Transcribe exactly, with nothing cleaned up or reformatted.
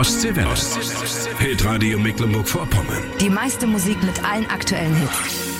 Ostseewelle. Hitradio Mecklenburg-Vorpommern. Die meiste Musik mit allen aktuellen Hits.